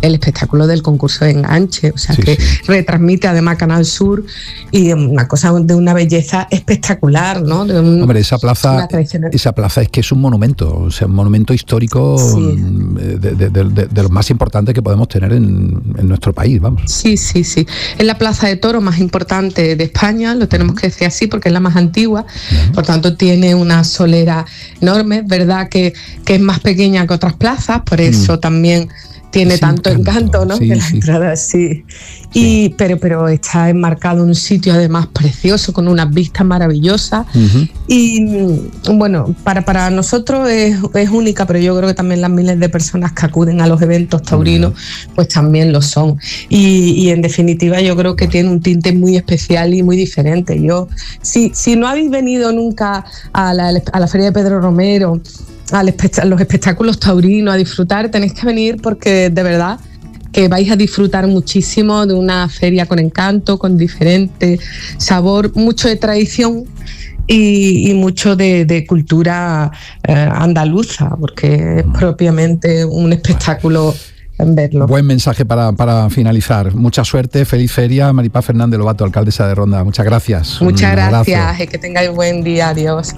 el espectáculo del concurso de enganche, o sea que retransmite además Canal Sur, y una cosa de una belleza espectacular, ¿no? Hombre, esa plaza es que es un monumento, o sea, un monumento histórico de los más importantes que podemos tener en nuestro país, vamos. Sí. Es la plaza de toros más importante de España, lo tenemos que decir así porque es la más antigua, por tanto tiene una solera enorme, es verdad que es más pequeña que otras plazas, por eso también tiene tanto encanto, ¿no? Que la entrada pero está enmarcado en un sitio además precioso, con unas vistas maravillosas. Y bueno, para nosotros es única, pero yo creo que también las miles de personas que acuden a los eventos taurinos pues también lo son. Y en definitiva yo creo que tiene un tinte muy especial y muy diferente. Si no habéis venido nunca a la Feria de Pedro Romero, los espectáculos taurinos, a disfrutar, tenéis que venir, porque de verdad que vais a disfrutar muchísimo de una feria con encanto, con diferente sabor, mucho de tradición y mucho de cultura andaluza, porque es propiamente un espectáculo en verlo. Buen mensaje para finalizar. Mucha suerte, feliz feria. Maripaz Fernández Lobato, alcaldesa de Ronda, muchas gracias. Muchas gracias y que tengáis buen día. Adiós.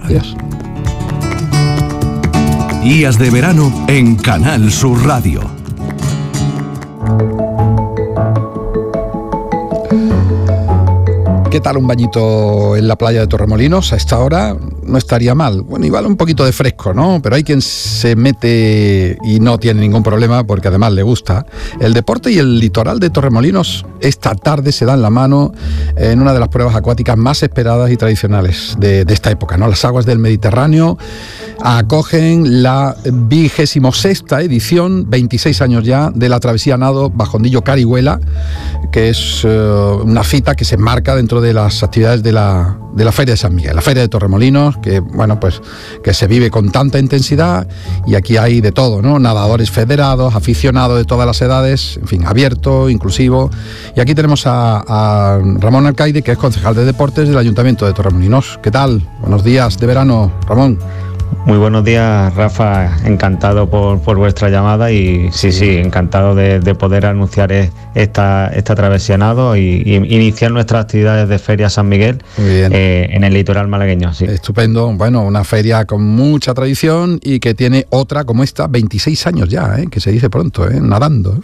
Días de verano en Canal Sur Radio. ¿Qué tal un bañito en la playa de Torremolinos a esta hora? No estaría mal. Bueno, igual un poquito de fresco, ¿no? Pero hay quien se mete y no tiene ningún problema, porque además le gusta. El deporte y el litoral de Torremolinos esta tarde se dan la mano en una de las pruebas acuáticas más esperadas y tradicionales de esta época, ¿no? Las aguas del Mediterráneo acogen la 26ª edición, 26 años ya, de la travesía nado Bajondillo Carihuela, que es una cita que se enmarca dentro de las actividades de la Feria de San Miguel, la Feria de Torremolinos, que bueno, pues que se vive con tanta intensidad, y aquí hay de todo, ¿no? Nadadores federados, aficionados de todas las edades, en fin, abierto, inclusivo. Y aquí tenemos a Ramón Alcaide, que es concejal de deportes del Ayuntamiento de Torremolinos. ¿Qué tal? Buenos días de verano, Ramón. Muy buenos días, Rafa, encantado por vuestra llamada y sí, encantado de poder anunciar esta travesía nado y iniciar nuestras actividades de Feria San Miguel en el litoral malagueño. Sí. Estupendo, bueno, una feria con mucha tradición y que tiene otra como esta, 26 años ya, que se dice pronto, nadando.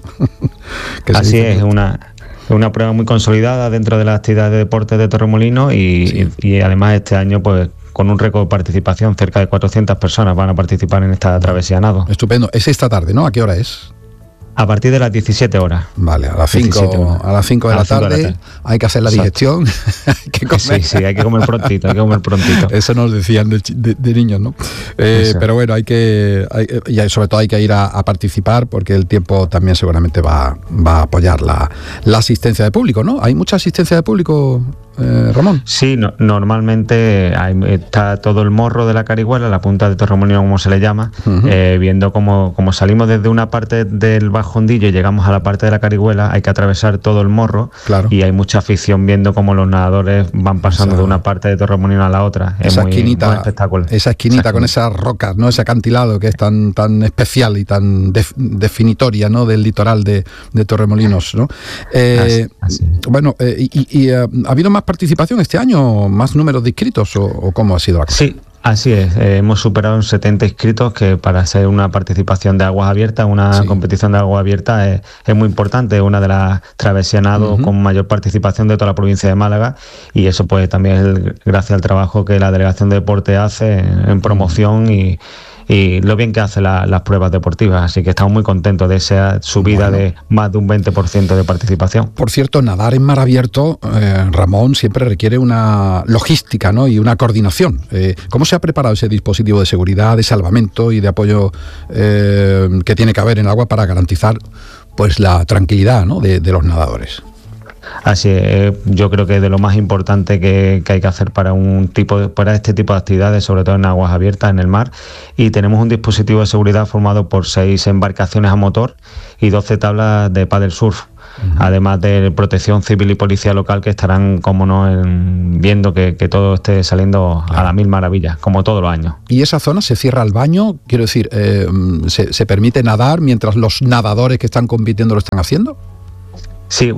Así es, una prueba muy consolidada dentro de las actividades de deporte de Torremolinos y además este año pues con un récord de participación, cerca de 400 personas van a participar en esta travesía nado. Estupendo. Es esta tarde, ¿no? ¿A qué hora es? A partir de las 17 horas. Vale, a las 5 de la tarde hay que hacer la digestión, hay que comer. Sí, hay que comer prontito, Eso nos decían de niños, ¿no? Pero bueno, y sobre todo hay que ir a participar, porque el tiempo también seguramente va a apoyar la asistencia de público, ¿no? ¿Hay mucha asistencia de público, Ramón? Sí, normalmente está todo el morro de la Carihuela, la punta de Torremolinos, como se le llama, viendo como salimos desde una parte del Bajondillo y llegamos a la parte de la Carihuela, hay que atravesar todo el morro, y hay mucha afición viendo cómo los nadadores van pasando de una parte de Torremolinos a la otra. Es muy espectacular. Esa esquinita con esas rocas, ¿no? Ese acantilado que es tan especial y tan definitoria, ¿no? Del litoral de Torremolinos, ¿no? Así. Bueno, ¿ha habido más participación este año? ¿Más números de inscritos o cómo ha sido la cosa? Sí. Así es, hemos superado en 70 inscritos, que para ser una participación de aguas abiertas, una competición de aguas abiertas es muy importante, es una de las travesías nado con mayor participación de toda la provincia de Málaga, y eso pues también es gracias al trabajo que la Delegación de Deporte hace en promoción y lo bien que hace las pruebas deportivas, así que estamos muy contentos de esa subida de más de un 20% de participación. Por cierto, nadar en mar abierto, Ramón, siempre requiere una logística, ¿no? Y una coordinación. ¿Cómo se ha preparado ese dispositivo de seguridad, de salvamento y de apoyo que tiene que haber en el agua para garantizar pues la tranquilidad, ¿no? de los nadadores? Así es, yo creo que es de lo más importante que hay que hacer para este tipo de actividades, sobre todo en aguas abiertas, en el mar, y tenemos un dispositivo de seguridad formado por 6 embarcaciones a motor y 12 tablas de paddle surf. además de protección civil y policía local, que estarán, como no, viendo que todo esté saliendo a las mil maravillas, como todos los años. ¿Y esa zona se cierra al baño? Quiero decir, ¿se permite nadar mientras los nadadores que están compitiendo lo están haciendo? Sí,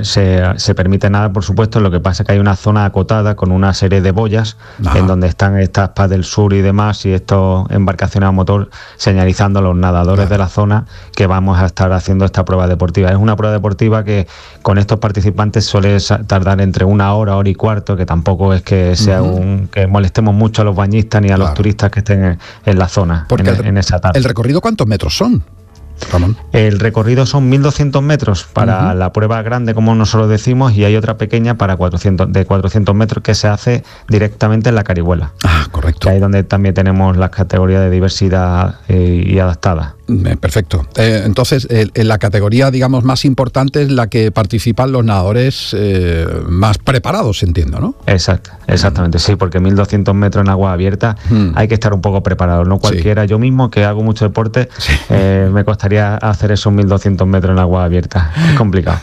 se permite nadar, por supuesto. Lo que pasa es que hay una zona acotada con una serie de boyas en donde están estas PAS del Sur y demás, y estas embarcaciones a motor señalizando a los nadadores de la zona que vamos a estar haciendo esta prueba deportiva. Es una prueba deportiva que con estos participantes suele tardar entre 1 hora, hora y cuarto, que tampoco es que sea que molestemos mucho a los bañistas ni a los turistas que estén en la zona. Porque en esa tarde. ¿El recorrido cuántos metros son, Ramón? El recorrido son 1.200 metros para la prueba grande, como nosotros decimos, y hay otra pequeña para 400 metros que se hace directamente en la Carihuela. Correcto. Que ahí donde también tenemos las categorías de diversidad y adaptada. Perfecto. Entonces, en la categoría, digamos, más importante es la que participan los nadadores más preparados, entiendo, ¿no? Exactamente, sí, porque 1.200 metros en agua abierta hay que estar un poco preparado, no cualquiera. Yo mismo, que hago mucho deporte, me costaría hacer esos 1.200 metros en agua abierta. Es complicado.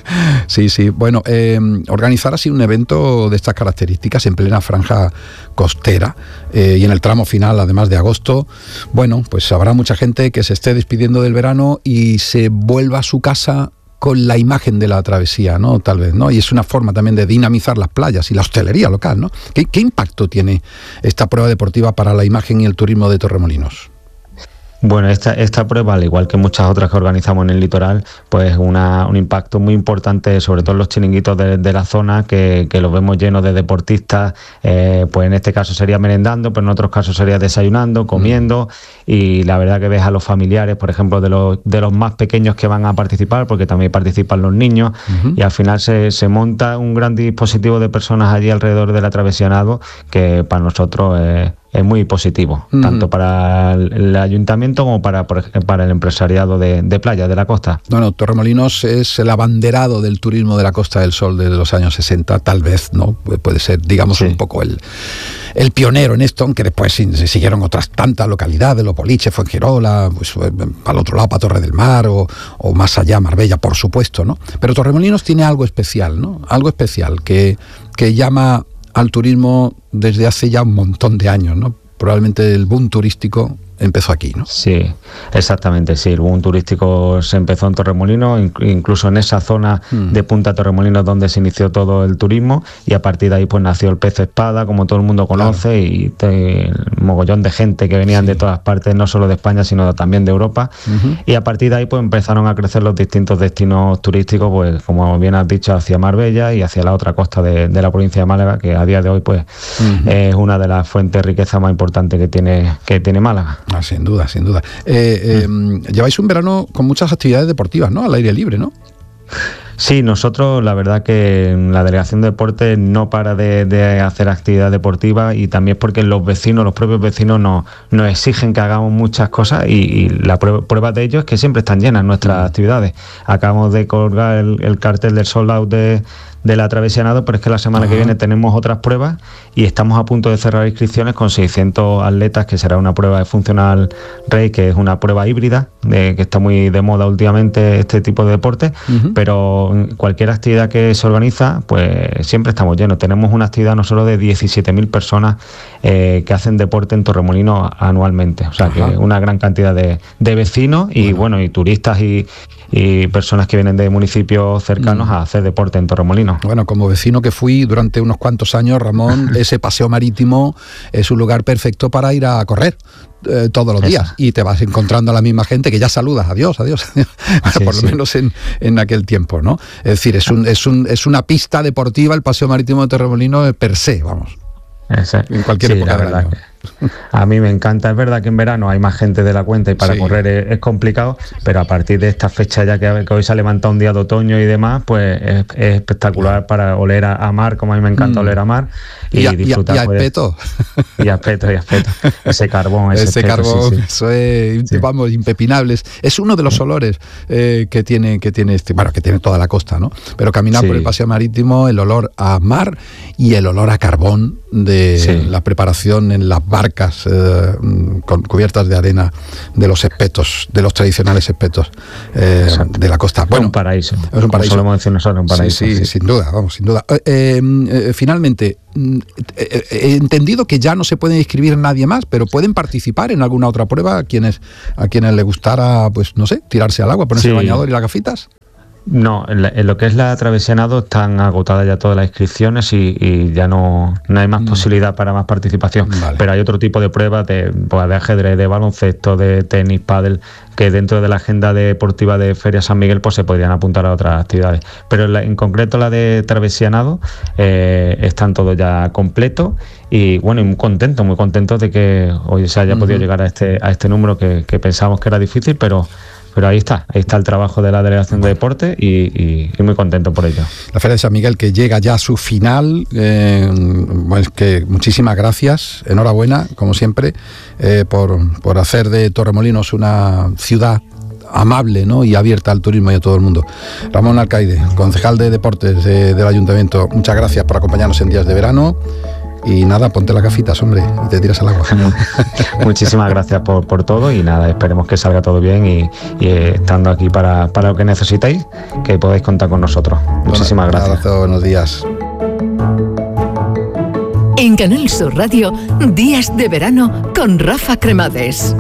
Sí. Bueno, organizar así un evento de estas características en plena franja costera y en el tramo final, además de agosto, bueno, pues habrá mucha gente que se esté despidiendo del verano y se vuelva a su casa con la imagen de la travesía, ¿no? Tal vez, ¿no? Y es una forma también de dinamizar las playas y la hostelería local, ¿no? ¿Qué impacto tiene esta prueba deportiva para la imagen y el turismo de Torremolinos? Bueno, esta prueba, al igual que muchas otras que organizamos en el litoral, pues un impacto muy importante, sobre todo en los chiringuitos de la zona, que los vemos llenos de deportistas, pues en este caso sería merendando, pero en otros casos sería desayunando, comiendo, y la verdad que ves a los familiares, por ejemplo, de los más pequeños que van a participar, porque también participan los niños, y al final se monta un gran dispositivo de personas allí alrededor del atravesado, que para nosotros es muy positivo, tanto para el ayuntamiento como para el empresariado de playa, de la costa. Bueno, Torremolinos es el abanderado del turismo de la Costa del Sol desde los años 60, tal vez, ¿no? Puede ser, digamos, un poco el pionero en esto, aunque después se siguieron otras tantas localidades, Los Boliches, Fuengirola, pues al otro lado, para Torre del Mar, o más allá, Marbella, por supuesto, ¿no? Pero Torremolinos tiene algo especial, ¿no? Algo especial que llama al turismo desde hace ya un montón de años, ¿no? Probablemente el boom turístico empezó aquí, ¿no? Sí, exactamente, sí. El boom turístico se empezó en Torremolinos, incluso en esa zona de Punta Torremolinos donde se inició todo el turismo, y a partir de ahí pues nació el pez espada, como todo el mundo conoce, y el mogollón de gente que venían de todas partes, no solo de España, sino también de Europa, y a partir de ahí pues empezaron a crecer los distintos destinos turísticos, pues como bien has dicho, hacia Marbella y hacia la otra costa de la provincia de Málaga, que a día de hoy pues es una de las fuentes de riqueza más importantes que tiene Málaga. Sin duda. Lleváis un verano con muchas actividades deportivas, ¿no? Al aire libre, ¿no? Sí, nosotros la verdad que la Delegación de Deportes no para de hacer actividad deportiva, y también porque los propios vecinos nos exigen que hagamos muchas cosas, y la prueba de ello es que siempre están llenas nuestras actividades. Acabamos de colgar el cartel del sold out de la Travesía Nado, pero es que la semana que viene tenemos otras pruebas y estamos a punto de cerrar inscripciones con 600 atletas, que será una prueba de Funcional Race, que es una prueba híbrida, que está muy de moda últimamente este tipo de deporte, pero cualquier actividad que se organiza, pues siempre estamos llenos. Tenemos una actividad nosotros de 17.000 personas que hacen deporte en Torremolinos anualmente, o sea que una gran cantidad de vecinos y y turistas y personas que vienen de municipios cercanos a hacer deporte en Torremolinos. Bueno, como vecino que fui durante unos cuantos años, Ramón, ese paseo marítimo es un lugar perfecto para ir a correr todos los días, y te vas encontrando a la misma gente que ya saludas, adiós, por lo menos en aquel tiempo, ¿no? Es decir, es una pista deportiva el paseo marítimo de Torremolinos per se, vamos. En cualquier época del año. A mí me encanta. Es verdad que en verano hay más gente de la cuenta y para correr es complicado, pero a partir de esta fecha, ya que hoy se ha levantado un día de otoño y demás, pues es espectacular para oler a mar, como a mí me encanta oler a mar, y disfrutar. Y a espeto. Y a espeto. Ese carbón, eso es, vamos, impepinable. Es uno de los olores que tiene que tiene toda la costa, ¿no? Pero caminar por el paseo marítimo, el olor a mar y el olor a carbón de la preparación en las barcas con cubiertas de arena de los espetos, de los tradicionales espetos de la costa. Bueno, un paraíso. Es un paraíso. Solemos decir nosotros, un paraíso. Sí, sin duda, sin duda. Finalmente, he entendido que ya no se puede inscribir nadie más, pero pueden participar en alguna otra prueba a quienes les gustara, pues no sé, tirarse al agua, ponerse el bañador y las gafitas. No, en lo que es la travesía nado están agotadas ya todas las inscripciones y ya no hay más posibilidad para más participación. Vale. Pero hay otro tipo de pruebas de ajedrez, de baloncesto, de tenis, pádel, que dentro de la agenda deportiva de Feria San Miguel pues se podrían apuntar a otras actividades. Pero en concreto la de travesía nado están todos ya completos y bueno, y muy contentos de que hoy se haya podido llegar a este número que pensamos que era difícil, pero ahí está el trabajo de la Delegación de Deporte y muy contento por ello. La Feria de San Miguel que llega ya a su final, pues que muchísimas gracias, enhorabuena, como siempre, por hacer de Torremolinos una ciudad amable, ¿no?, y abierta al turismo y a todo el mundo. Ramón Alcaide, concejal de Deportes del Ayuntamiento, muchas gracias por acompañarnos en Días de Verano. Y nada, ponte las gafitas, hombre, y te tiras al agua. Muchísimas gracias por todo y nada, esperemos que salga todo bien y estando aquí para lo que necesitéis, que podáis contar con nosotros. Muchísimas gracias. Un abrazo, buenos días. En Canal Sur Radio, Días de Verano con Rafa Cremades.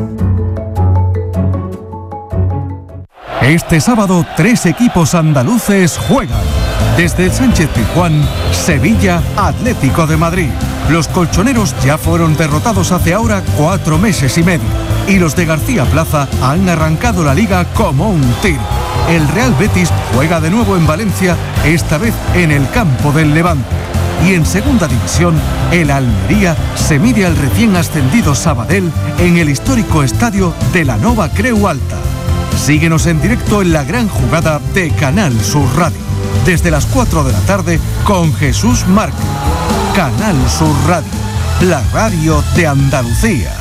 Este sábado, 3 equipos andaluces juegan. Desde el Sánchez-Pizjuán, Sevilla, Atlético de Madrid. Los colchoneros ya fueron derrotados hace ahora 4 meses y medio. Y los de García Plaza han arrancado la liga como un tiro. El Real Betis juega de nuevo en Valencia, esta vez en el campo del Levante. Y en segunda división, el Almería se mide al recién ascendido Sabadell en el histórico estadio de la Nova Creu Alta. Síguenos en directo en la gran jugada de Canal Sur Radio. Desde las 4 de la tarde con Jesús Márquez. Canal Sur Radio, la radio de Andalucía.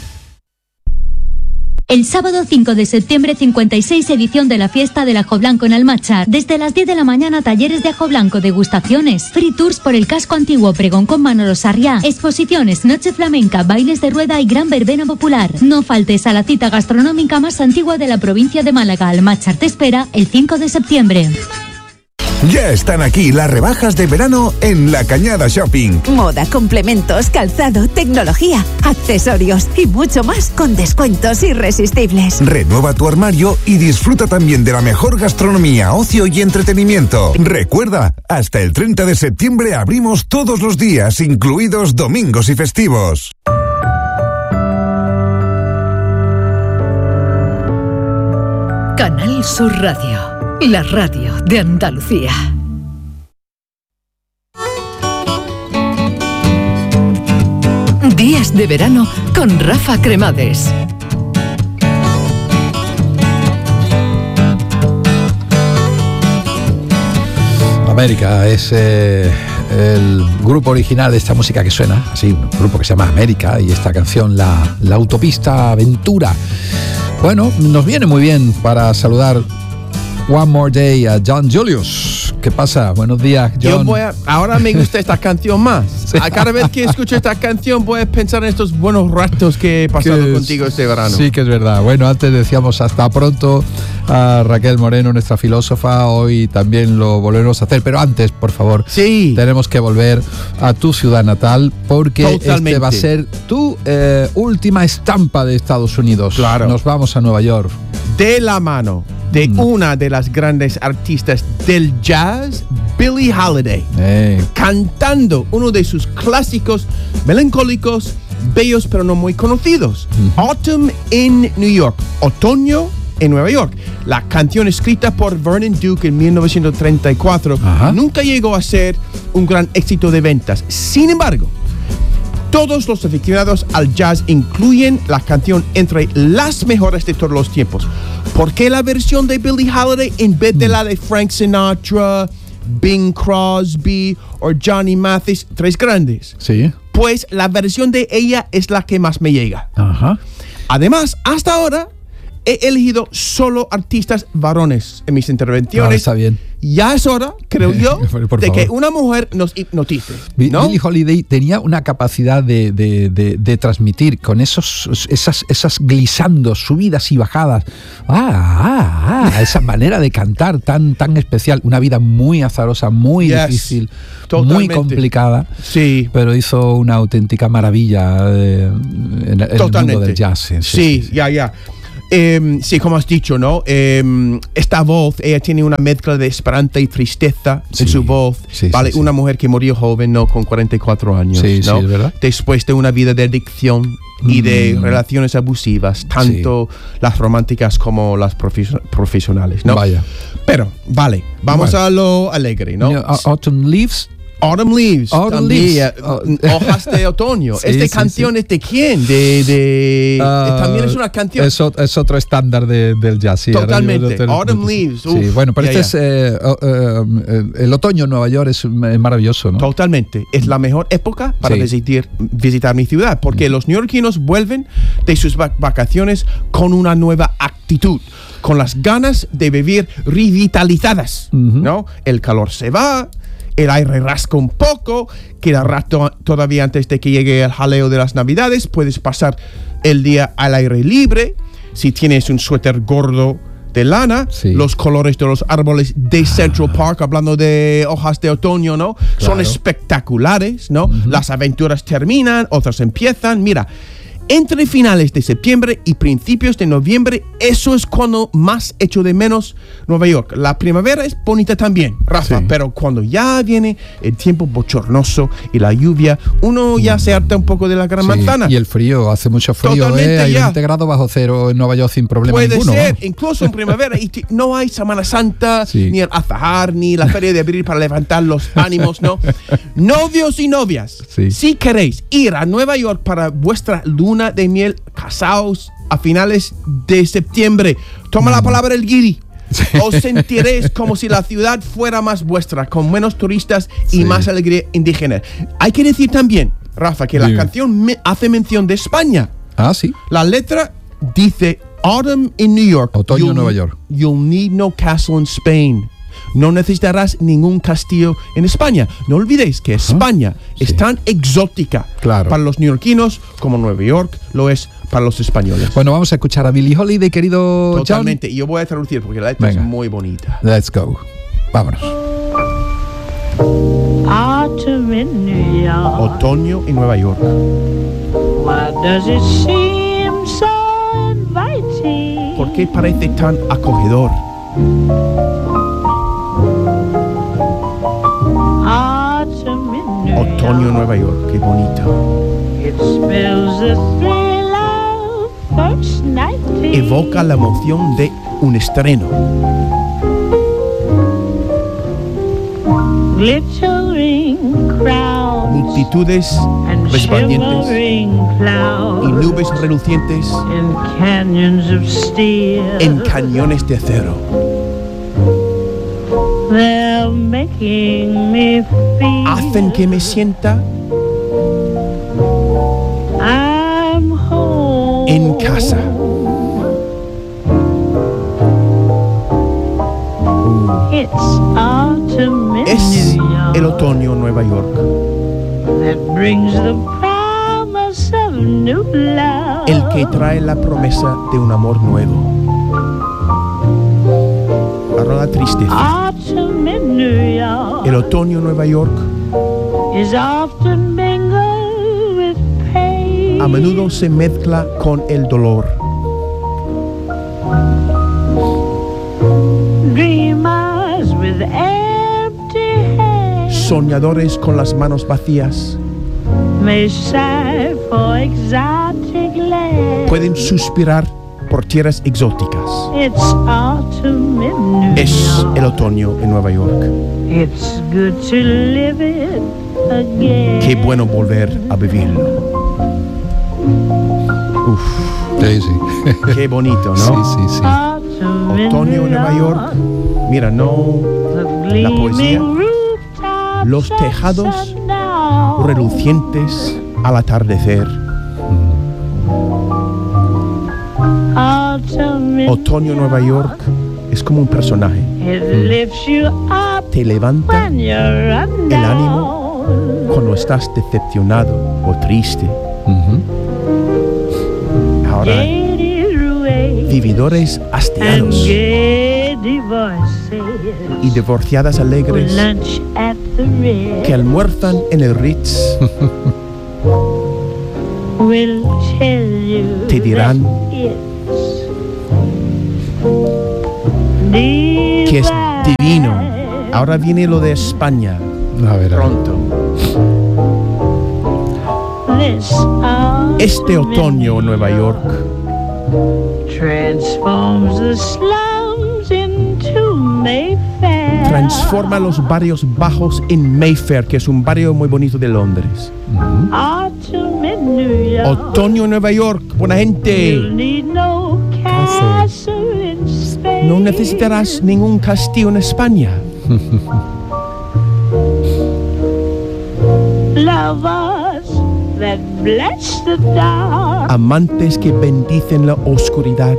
El sábado 5 de septiembre, 56 edición de la fiesta del ajo blanco en Almachar. Desde las 10 de la mañana, talleres de ajo blanco, degustaciones, free tours por el casco antiguo, pregón con Manolo Sarriá, exposiciones, noche flamenca, bailes de rueda y gran verbena popular. No faltes a la cita gastronómica más antigua de la provincia de Málaga. Almachar te espera el 5 de septiembre. Ya están aquí las rebajas de verano en La Cañada Shopping. Moda, complementos, calzado, tecnología, accesorios y mucho más con descuentos irresistibles. Renueva tu armario y disfruta también de la mejor gastronomía, ocio y entretenimiento. Recuerda, hasta el 30 de septiembre abrimos todos los días, incluidos domingos y festivos. Canal Sur Radio, la radio de Andalucía. Días de Verano con Rafa Cremades. América es el grupo original de esta música que suena, así, un grupo que se llama América, y esta canción, la Autopista Aventura. Bueno, nos viene muy bien para saludar One More Day a John Julius. ¿Qué pasa? Buenos días, John. Ahora me gusta esta canción más. Cada vez que escucho esta canción voy a pensar en estos buenos ratos que he pasado contigo este verano. Sí, que es verdad. Bueno, antes decíamos hasta pronto a Raquel Moreno, nuestra filósofa. Hoy también lo volveremos a hacer. Pero antes, por favor, tenemos que volver a tu ciudad natal, porque este va a ser tu última estampa de Estados Unidos. Claro. Nos vamos a Nueva York. De la mano de una de las grandes artistas del jazz, Billie Holiday, cantando uno de sus clásicos melancólicos, bellos pero no muy conocidos, Autumn in New York, Otoño en Nueva York. La canción, escrita por Vernon Duke en 1934, nunca llegó a ser un gran éxito de ventas. Sin embargo, todos los aficionados al jazz incluyen la canción entre las mejores de todos los tiempos. ¿Por qué la versión de Billie Holiday en vez de la de Frank Sinatra, Bing Crosby o Johnny Mathis, tres grandes? Sí. Pues la versión de ella es la que más me llega. Además, hasta ahora, he elegido solo artistas varones en mis intervenciones. Claro, está bien. Ya es hora, creo yo, de que una mujer nos hipnotice, ¿no? Billie Holiday tenía una capacidad de transmitir con esas glissandos, subidas y bajadas. Esa manera de cantar tan especial. Una vida muy azarosa, muy difícil, muy complicada. Sí. Pero hizo una auténtica maravilla en el mundo del jazz. Sí. Sí, como has dicho, ¿no? Esta voz, ella tiene una mezcla de esperanza y tristeza en su voz. ¿Vale? Una mujer que murió joven, ¿no? Con 44 años, ¿no? Sí, es verdad. Después de una vida de adicción y de relaciones abusivas, tanto las románticas como las profesionales, ¿no? Vaya. Pero, vale, vamos a lo alegre, ¿no? Autumn Leaves. Autumn Leaves. Hojas de otoño. Canción es de quién? También es una canción. Es otro estándar del jazz. Sí, totalmente. Autumn Leaves. Sí, bueno, pero el otoño en Nueva York es maravilloso, ¿no? Totalmente. Es la mejor época para visitar mi ciudad, porque los neoyorquinos vuelven de sus vacaciones con una nueva actitud, con las ganas de vivir revitalizadas, ¿no? El calor se va, el aire rasca un poco, queda rato todavía antes de que llegue el jaleo de las Navidades, puedes pasar el día al aire libre, si tienes un suéter gordo de lana, los colores de los árboles de Central Park, hablando de hojas de otoño, ¿no? Claro. Son espectaculares, ¿no? Las aventuras terminan, otras empiezan, mira. Entre finales de septiembre y principios de noviembre, eso es cuando más echo de menos Nueva York. La primavera es bonita también, Rafa, pero cuando ya viene el tiempo bochornoso y la lluvia, uno ya se harta un poco de la Gran Manzana. Y el frío, hace mucho frío, hay 20 grados bajo cero en Nueva York sin problema ninguno. Puede ser, incluso en primavera, y no hay Semana Santa, ni el Azahar, ni la Feria de Abril para levantar los ánimos, ¿no? Novios y novias, si queréis ir a Nueva York para vuestra luna de miel, casaos a finales de septiembre, toma la palabra el guiri. Os sentiréis como si la ciudad fuera más vuestra, con menos turistas y más alegría indígena. Hay que decir también, Rafa, que la canción hace mención de España. Sí. La letra dice Autumn in New York. Otoño en Nueva York. You'll need no castle in Spain. No necesitarás ningún castillo en España. No olvidéis que España es tan exótica para los neoyorquinos como Nueva York lo es para los españoles. Bueno, vamos a escuchar a Billie Holiday, querido John. Totalmente. Y yo voy a traducir porque la letra es muy bonita. Let's go. Vámonos. Otoño en Nueva York. Why does it seem so inviting? ¿Por qué parece tan acogedor? Otoño en Nueva York, qué bonito. Evoca la emoción de un estreno. Multitudes resplandientes y nubes relucientes en cañones de acero. Hacen que me sienta en casa. Es el otoño en Nueva York, el que trae la promesa de un amor nuevo. Para la tristeza. El otoño en Nueva York a menudo se mezcla con el dolor. Soñadores con las manos vacías pueden suspirar por tierras exóticas. Es el otoño en Nueva York. Qué bueno volver a vivirlo. Qué bonito, ¿no? Sí. Otoño en Nueva York. Mira, no la poesía. Los tejados relucientes al atardecer. Otoño Nueva York es como un personaje. Te levanta el ánimo cuando estás decepcionado o triste. Ahora, vividores hastiados y divorciadas alegres que almuerzan en el Ritz te dirán que es divino. Ahora viene lo de España. Pronto. Este otoño en Nueva York transforma los barrios bajos en Mayfair, que es un barrio muy bonito de Londres. Otoño en Nueva York, buena gente. No necesitarás ningún castillo en España. Amantes que bendicen la oscuridad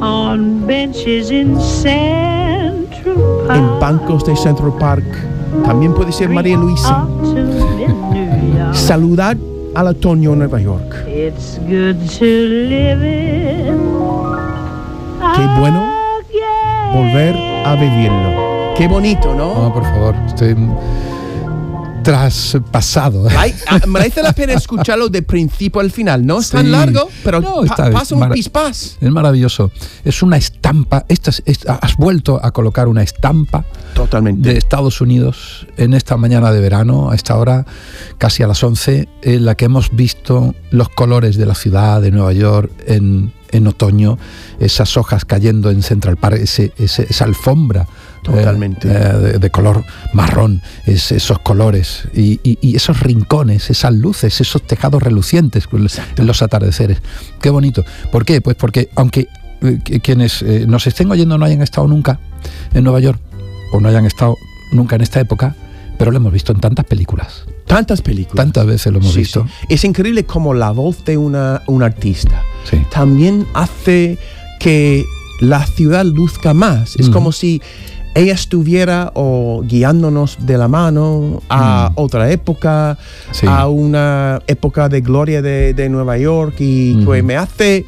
en bancos de Central Park. También puede ser María Luisa. Saludad al otoño en Nueva York. Qué bueno volver a vivirlo. Qué bonito, ¿no? No, por favor, estoy traspasado. Merece la pena escucharlo de principio al final. No es tan largo, pero pasa un pispás. Es maravilloso. Es una estampa. Has vuelto a colocar una estampa totalmente de Estados Unidos en esta mañana de verano, a esta hora, casi a las 11, en la que hemos visto los colores de la ciudad de Nueva York en otoño, esas hojas cayendo en Central Park, esa alfombra totalmente de color marrón, esos colores y esos rincones, esas luces, esos tejados relucientes en los atardeceres. Qué bonito. ¿Por qué? Pues porque aunque quienes nos estén oyendo no hayan estado nunca en Nueva York o no hayan estado nunca en esta época, pero lo hemos visto en tantas películas. Tantas películas. Tantas veces lo hemos visto. Sí. Es increíble como la voz de un artista sí. también hace que la ciudad luzca más. Es como si ella estuviera guiándonos de la mano a otra época, sí. a una época de gloria de Nueva York y que me hace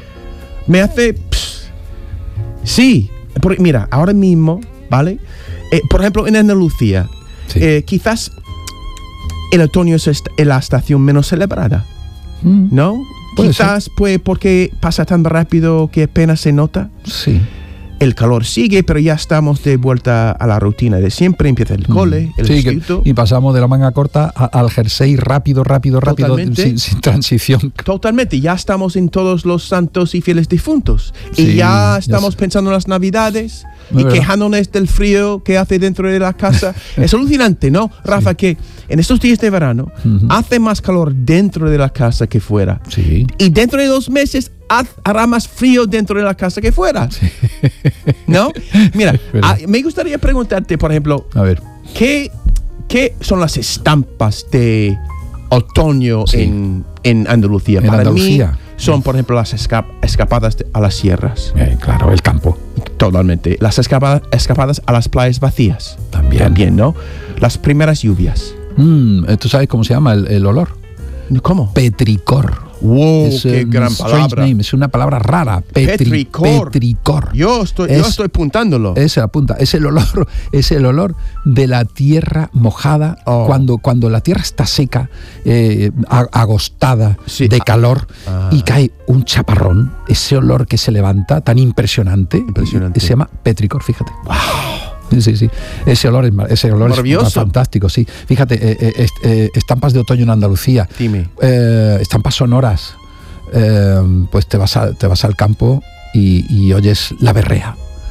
sí, porque mira, ahora mismo, ¿vale? Por ejemplo, en Andalucía, sí. Quizás el otoño es la estación menos celebrada, ¿no? Quizás pues porque pasa tan rápido que apenas se nota. Sí. El calor sigue, pero ya estamos de vuelta a la rutina de siempre. Empieza el cole, el instituto. Y pasamos de la manga corta al jersey rápido, sin transición. Totalmente. Ya estamos en todos los santos y fieles difuntos. Sí, y ya estamos pensando en las navidades y quejándonos del frío que hace dentro de la casa. Es alucinante, ¿no, Rafa? Sí. Que en estos días de verano hace más calor dentro de la casa que fuera. Sí. Y dentro de 2 meses hará más frío dentro de la casa que fuera. Sí. ¿No? Mira, me gustaría preguntarte, por ejemplo, a ver, ¿qué son las estampas de otoño en Andalucía? Para mí son, por ejemplo, las escapadas a las sierras. Claro, el campo. Totalmente. Las escapadas a las playas vacías. También, ¿no? Las primeras lluvias. ¿Tú sabes cómo se llama el olor? ¿Cómo? Petricor. Wow, qué gran palabra. Name. Es una palabra rara. Petricor. Yo estoy apuntándolo. Es el olor de la tierra mojada cuando la tierra está seca, agostada de calor y cae un chaparrón. Ese olor que se levanta tan impresionante. Se llama petricor, fíjate. Wow. Sí. Ese olor es fantástico, sí. Fíjate, estampas de otoño en Andalucía. Dime. Estampas sonoras. Pues te vas al campo y oyes la berrea.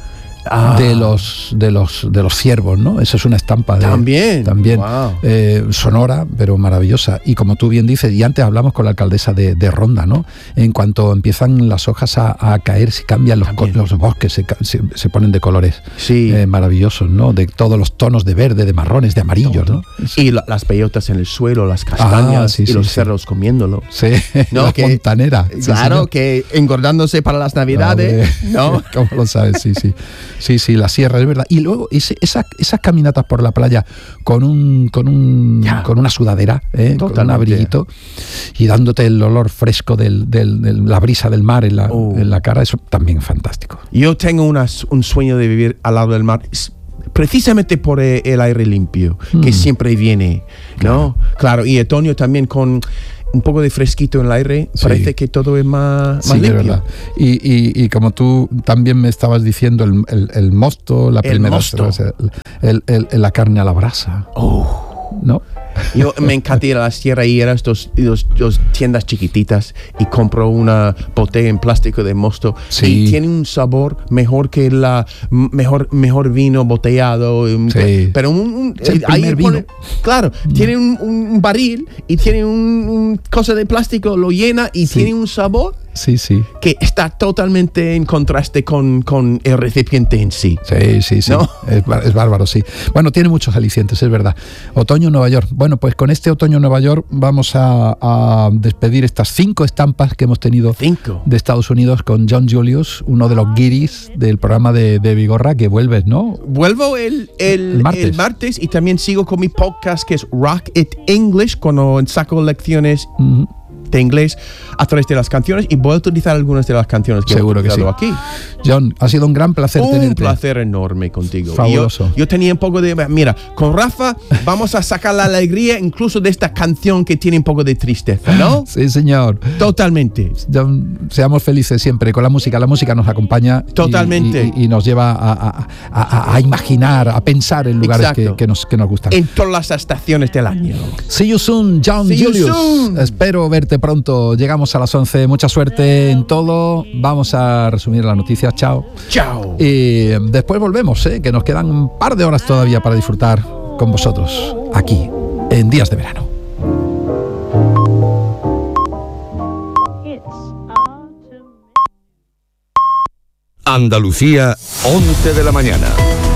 de los ciervos, ¿no? Esa es una estampa también. Wow. Sonora, pero maravillosa. Y como tú bien dices, y antes hablamos con la alcaldesa de Ronda, ¿no? En cuanto empiezan las hojas a caer, se cambian los bosques, se ponen de colores maravillosos, ¿no? De todos los tonos de verde, de marrones, de amarillos, ¿no? Y las peyotas en el suelo, las castañas y los cerros comiéndolo. Sí, ¿no? La fontanera. Claro, que engordándose para las Navidades, ¿no? ¿Cómo lo sabes? Sí, la sierra, es verdad. Y luego esas caminatas por la playa con una sudadera, con un abriguito, y dándote el olor fresco de la brisa del mar en la cara, eso también es fantástico. Yo tengo un sueño de vivir al lado del mar, precisamente por el aire limpio, que siempre viene, ¿no? Claro, y otoño también con un poco de fresquito en el aire, parece que todo es más limpio. Es verdad. Y como tú también me estabas diciendo, el mosto, la pelmedastra, la carne a la brasa, ¿no? Yo me encanta ir a la sierra y ir a dos tiendas chiquititas y compro una botella en plástico de mosto y tiene un sabor mejor que mejor vino botellado, pero primer vino. Claro, tiene un barril y tiene un cosa de plástico, lo llena y tiene un sabor que está totalmente en contraste con el recipiente en sí. Sí. ¿No? Es bárbaro, sí. Bueno, tiene muchos alicientes, es verdad. Otoño en Nueva York. Bueno, pues con este otoño en Nueva York vamos a despedir estas 5 estampas que hemos tenido de Estados Unidos con John Julius, uno de los guiris del programa de Vigorra, que vuelves, ¿no? Vuelvo el martes y también sigo con mi podcast que es Rock It English, cuando saco lecciones de inglés a través de las canciones, y voy a utilizar algunas de las canciones que he utilizado aquí. John, ha sido un gran placer tenerte. Un placer enorme contigo. Fabuloso. Yo tenía un poco de... Mira, con Rafa vamos a sacar la alegría incluso de esta canción que tiene un poco de tristeza, ¿no? Sí, señor. Totalmente. John, seamos felices siempre con la música. La música nos acompaña. Totalmente. Y nos lleva a imaginar, a pensar en lugares que nos gustan. En todas las estaciones del año. See you soon, John Julius. Espero verte pronto. Llegamos a las 11. Mucha suerte en todo. Vamos a resumir la noticia. Chao. Y después volvemos, que nos quedan un par de horas todavía para disfrutar con vosotros aquí en Días de Verano. Andalucía, 11 de la mañana.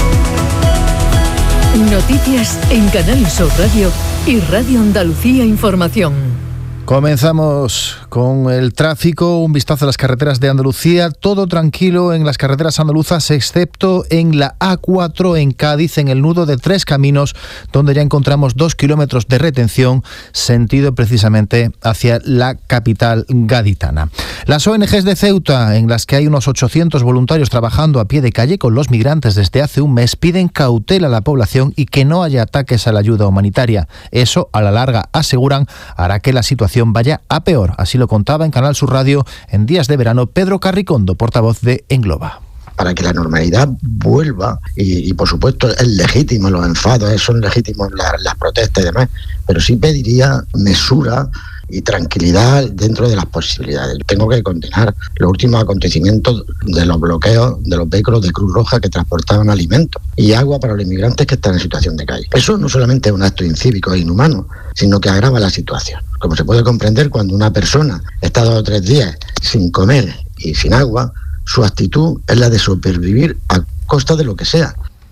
Noticias en Canal Sur Radio y Radio Andalucía Información. Comenzamos con el tráfico, un vistazo a las carreteras de Andalucía, todo tranquilo en las carreteras andaluzas, excepto en la A4 en Cádiz, en el nudo de Tres Caminos, donde ya encontramos 2 kilómetros de retención, sentido precisamente hacia la capital gaditana. Las ONGs de Ceuta, en las que hay unos 800 voluntarios trabajando a pie de calle con los migrantes desde hace un mes, piden cautela a la población y que no haya ataques a la ayuda humanitaria. Eso, a la larga, aseguran, hará que la situación vaya a peor. Así lo contaba en Canal Sur Radio en Días de Verano Pedro Carricondo, portavoz de Engloba. Para que la normalidad vuelva, y por supuesto es legítimo los enfados, son legítimos las protestas y demás, pero sí pediría mesura y tranquilidad dentro de las posibilidades. Tengo que condenar los últimos acontecimientos de los bloqueos de los vehículos de Cruz Roja que transportaban alimentos y agua para los inmigrantes que están en situación de calle. Eso no solamente es un acto incívico e inhumano, sino que agrava la situación. Como se puede comprender, cuando una persona está 2 o 3 días sin comer y sin agua, su actitud es la de supervivir a costa de lo que sea.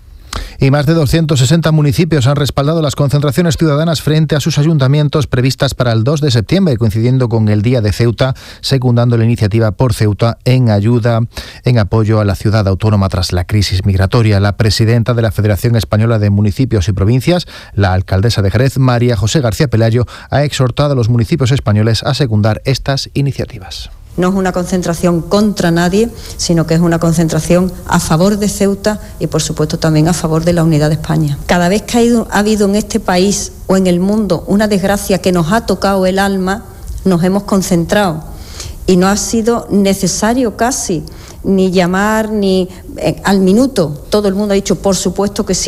Y más de 260 municipios han respaldado las concentraciones ciudadanas frente a sus ayuntamientos previstas para el 2 de septiembre, coincidiendo con el Día de Ceuta, secundando la iniciativa por Ceuta en apoyo a la ciudad autónoma tras la crisis migratoria. La presidenta de la Federación Española de Municipios y Provincias, la alcaldesa de Jerez, María José García Pelayo, ha exhortado a los municipios españoles a secundar estas iniciativas. No es una concentración contra nadie, sino que es una concentración a favor de Ceuta y, por supuesto, también a favor de la unidad de España. Cada vez que ha habido en este país o en el mundo una desgracia que nos ha tocado el alma, nos hemos concentrado. Y no ha sido necesario casi ni llamar ni al minuto. Todo el mundo ha dicho, por supuesto que sí.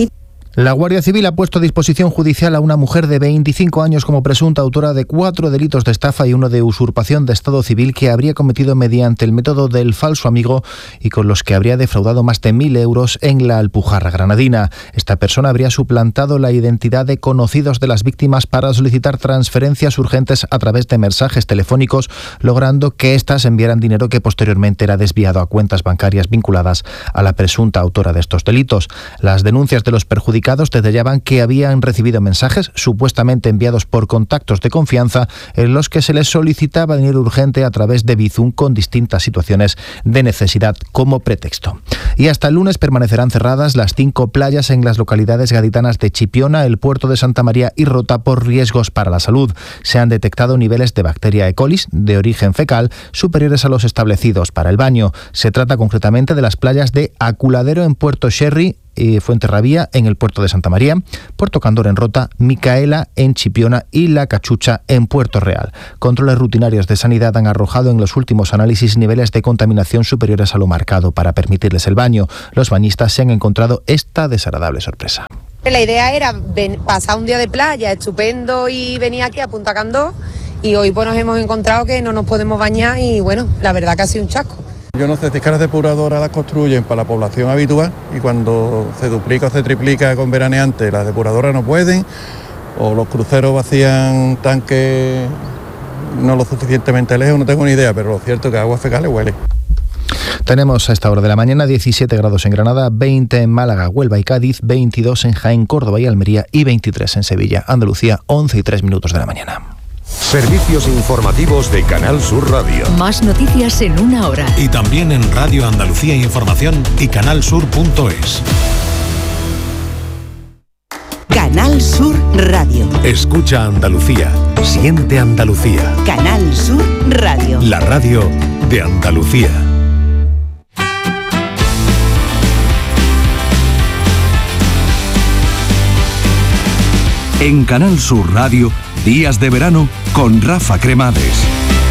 La Guardia Civil ha puesto a disposición judicial a una mujer de 25 años como presunta autora de 4 delitos de estafa y uno de usurpación de estado civil que habría cometido mediante el método del falso amigo y con los que habría defraudado más de 1.000 euros en la Alpujarra granadina. Esta persona habría suplantado la identidad de conocidos de las víctimas para solicitar transferencias urgentes a través de mensajes telefónicos, logrando que éstas enviaran dinero que posteriormente era desviado a cuentas bancarias vinculadas a la presunta autora de estos delitos. Las denuncias de los perjudicados detallaban que habían recibido mensajes supuestamente enviados por contactos de confianza en los que se les solicitaba dinero urgente a través de Bizum con distintas situaciones de necesidad como pretexto. Y hasta el lunes permanecerán cerradas las 5 playas en las localidades gaditanas de Chipiona, el puerto de Santa María y Rota por riesgos para la salud. Se han detectado niveles de bacteria E. coli de origen fecal superiores a los establecidos para el baño. Se trata concretamente de las playas de Aculadero en Puerto Sherry, Fuenterrabía en el puerto de Santa María, Puerto Candor en Rota, Micaela en Chipiona y La Cachucha en Puerto Real. Controles rutinarios de sanidad han arrojado en los últimos análisis niveles de contaminación superiores a lo marcado para permitirles el baño. Los bañistas se han encontrado esta desagradable sorpresa. La idea era pasar un día de playa estupendo y venir aquí a Punta Candó, y hoy pues nos hemos encontrado que no nos podemos bañar y bueno, la verdad que ha sido un chasco. Yo no sé si es que las depuradoras las construyen para la población habitual y cuando se duplica o se triplica con veraneantes las depuradoras no pueden, o los cruceros vacían tanques no lo suficientemente lejos, no tengo ni idea, pero lo cierto es que aguas fecales huele. Tenemos a esta hora de la mañana 17 grados en Granada, 20 en Málaga, Huelva y Cádiz, 22 en Jaén, Córdoba y Almería y 23 en Sevilla, Andalucía, 11:03 de la mañana. Servicios informativos de Canal Sur Radio. Más noticias en una hora. Y también en Radio Andalucía Información y canalsur.es. Canal Sur Radio. Escucha Andalucía. Siente Andalucía. Canal Sur Radio. La radio de Andalucía. En Canal Sur Radio, Días de Verano con Rafa Cremades.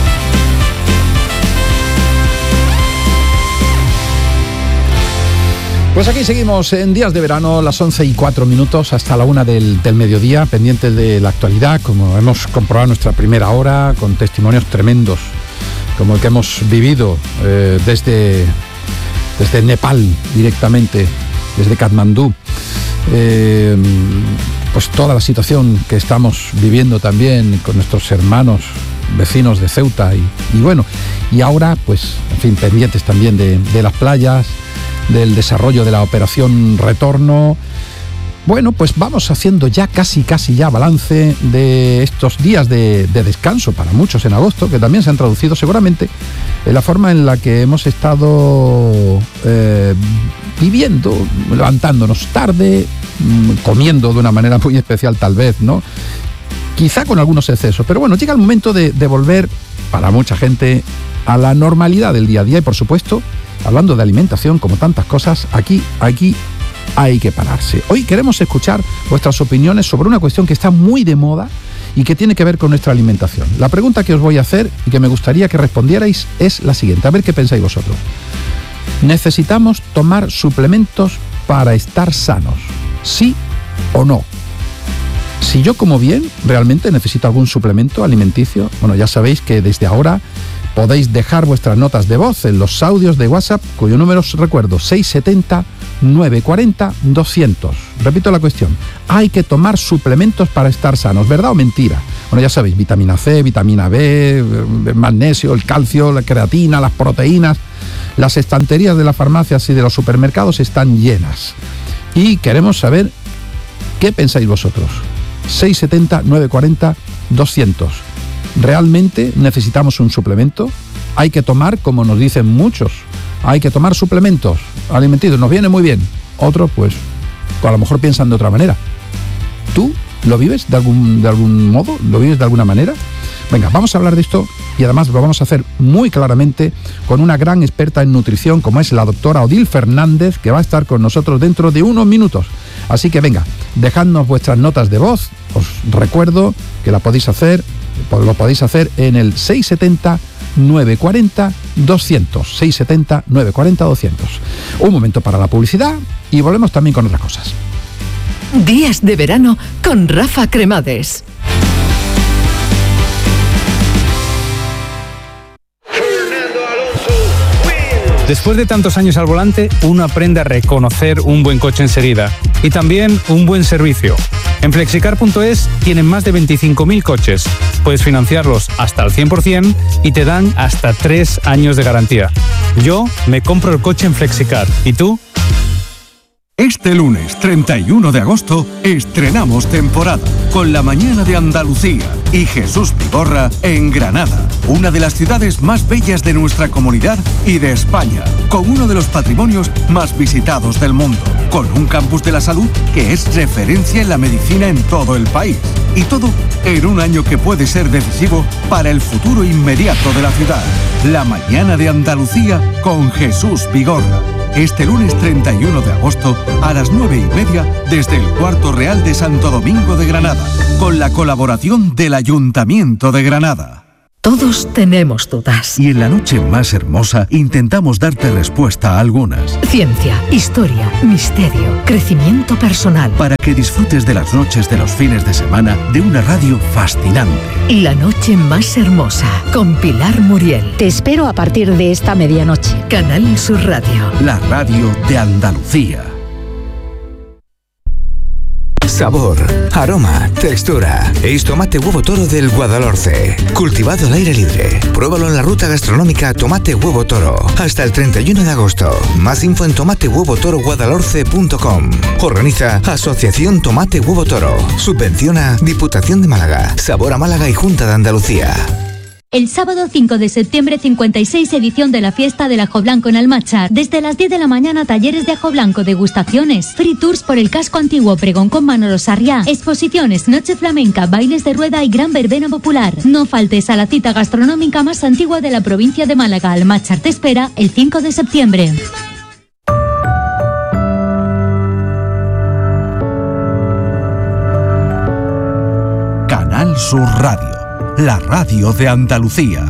Pues aquí seguimos en Días de Verano, las 11:04 hasta la 1 del mediodía, pendientes de la actualidad, como hemos comprobado nuestra primera hora, con testimonios tremendos, como el que hemos vivido desde Nepal directamente, desde Katmandú. Pues toda la situación que estamos viviendo también con nuestros hermanos vecinos de Ceuta y bueno, y ahora pues en fin, pendientes también de las playas, del desarrollo de la operación Retorno. Bueno, pues vamos haciendo ya casi ya balance de estos días de descanso para muchos en agosto, que también se han traducido seguramente en la forma en la que hemos estado viviendo, levantándonos tarde, comiendo de una manera muy especial tal vez, ¿no? Quizá con algunos excesos, pero bueno, llega el momento de volver, para mucha gente, a la normalidad del día a día y por supuesto, hablando de alimentación, como tantas cosas, aquí hay que pararse. Hoy queremos escuchar vuestras opiniones sobre una cuestión que está muy de moda y que tiene que ver con nuestra alimentación. La pregunta que os voy a hacer y que me gustaría que respondierais es la siguiente, a ver qué pensáis vosotros. ¿Necesitamos tomar suplementos para estar sanos? ¿Sí o no? Si yo como bien, ¿realmente necesito algún suplemento alimenticio? Bueno, ya sabéis que desde ahora podéis dejar vuestras notas de voz en los audios de WhatsApp, cuyo número os recuerdo, 670-940-200. Repito la cuestión. Hay que tomar suplementos para estar sanos, ¿verdad o mentira? Bueno, ya sabéis, vitamina C, vitamina B, magnesio, el calcio, la creatina, las proteínas. Las estanterías de las farmacias y de los supermercados están llenas. Y queremos saber qué pensáis vosotros. 670-940-200. ¿Realmente necesitamos un suplemento? Hay que tomar, como nos dicen muchos, hay que tomar suplementos alimenticios, nos viene muy bien. Otros, pues, a lo mejor piensan de otra manera. ¿Tú lo vives de algún modo? ¿Lo vives de alguna manera? Venga, vamos a hablar de esto y además lo vamos a hacer muy claramente con una gran experta en nutrición como es la doctora Odil Fernández, que va a estar con nosotros dentro de unos minutos. Así que venga, dejadnos vuestras notas de voz. Os recuerdo que lo podéis hacer en el 670-940-200. 670-940-200. Un momento para la publicidad y volvemos también con otras cosas. Días de verano con Rafa Cremades. Después de tantos años al volante, uno aprende a reconocer un buen coche enseguida y también un buen servicio. En Flexicar.es tienen más de 25.000 coches. Puedes financiarlos hasta el 100% y te dan hasta 3 años de garantía. Yo me compro el coche en Flexicar. ¿Y tú? Este lunes 31 de agosto estrenamos temporada con La Mañana de Andalucía y Jesús Vigorra en Granada, una de las ciudades más bellas de nuestra comunidad y de España, con uno de los patrimonios más visitados del mundo, con un campus de la salud que es referencia en la medicina en todo el país. Y todo en un año que puede ser decisivo para el futuro inmediato de la ciudad. La Mañana de Andalucía con Jesús Vigorra. Este lunes 31 de agosto a las 9:30 desde el Cuarto Real de Santo Domingo de Granada, con la colaboración del Ayuntamiento de Granada. Todos tenemos dudas. Y en la noche más hermosa intentamos darte respuesta a algunas. Ciencia, historia, misterio, crecimiento personal. Para que disfrutes de las noches de los fines de semana de una radio fascinante. La noche más hermosa con Pilar Muriel. Te espero a partir de esta medianoche. Canal Sur Radio. La radio de Andalucía. Sabor, aroma, textura. Es tomate huevo toro del Guadalhorce. Cultivado al aire libre. Pruébalo en la ruta gastronómica Tomate Huevo Toro. Hasta el 31 de agosto. Más info en tomatehuevotoroguadalhorce.com. Organiza Asociación Tomate Huevo Toro. Subvenciona Diputación de Málaga. Sabor a Málaga y Junta de Andalucía. El sábado 5 de septiembre, 56 edición de la fiesta del ajo blanco en Almachar. Desde las 10 de la mañana, talleres de ajo blanco, degustaciones, free tours por el casco antiguo, pregón con Manolo Sarriá, exposiciones, noche flamenca, bailes de rueda y gran verbena popular. No faltes a la cita gastronómica más antigua de la provincia de Málaga. Almachar te espera el 5 de septiembre. Canal Sur Radio. La radio de Andalucía.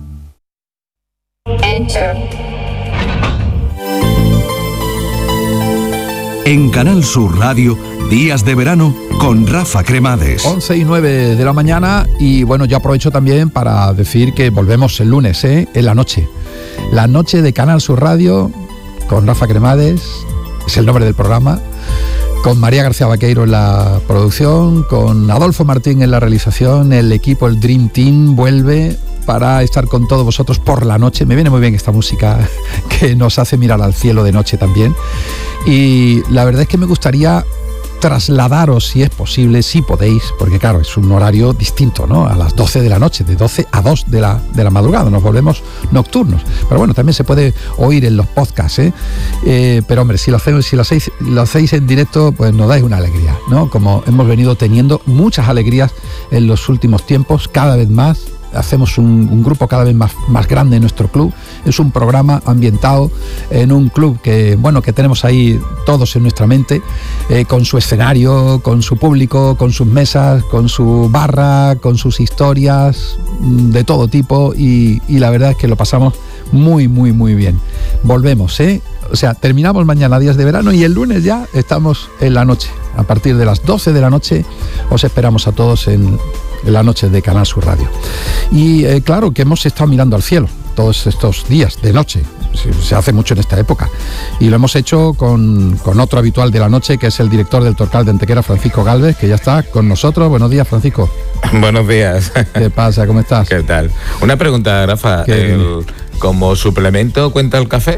En Canal Sur Radio, Días de Verano con Rafa Cremades. 11:09 de la mañana y bueno, yo aprovecho también para decir que volvemos el lunes, en la noche. La noche de Canal Sur Radio con Rafa Cremades, es el nombre del programa. Con María García Vaqueiro en la producción, con Adolfo Martín en la realización, el equipo, el Dream Team, vuelve para estar con todos vosotros por la noche. Me viene muy bien esta música que nos hace mirar al cielo de noche también. Y la verdad es que me gustaría trasladaros, si es posible, si podéis, porque claro, es un horario distinto, ¿no? A las 12 de la noche, de 12 a 2 de la madrugada, nos volvemos nocturnos. Pero bueno, también se puede oír en los podcasts, pero hombre, si lo hacéis en directo, pues nos dais una alegría, ¿no? Como hemos venido teniendo muchas alegrías en los últimos tiempos, cada vez más. Hacemos un grupo cada vez más grande en nuestro club. Es un programa ambientado en un club que tenemos ahí todos en nuestra mente, con su escenario, con su público, con sus mesas, con su barra, con sus historias de todo tipo y la verdad es que lo pasamos muy, muy, muy bien. Volvemos, O sea, terminamos mañana Días de Verano y el lunes ya estamos en la noche. A partir de las 12 de la noche os esperamos a todos en la noche de Canal Sur Radio. Y claro que hemos estado mirando al cielo todos estos días de noche. Se hace mucho en esta época. Y lo hemos hecho con otro habitual de la noche, que es el director del Torcal de Antequera, Francisco Gálvez, que ya está con nosotros. Buenos días, Francisco. Buenos días. ¿Qué pasa? ¿Cómo estás? ¿Qué tal? Una pregunta, Rafa. ¿Como suplemento cuenta el café?